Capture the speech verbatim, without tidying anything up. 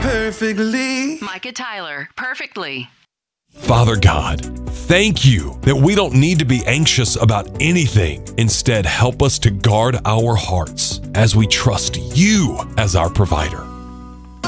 perfectly. Micah Tyler, perfectly. Father God, thank you that we don't need to be anxious about anything. Instead, help us to guard our hearts as we trust you as our provider.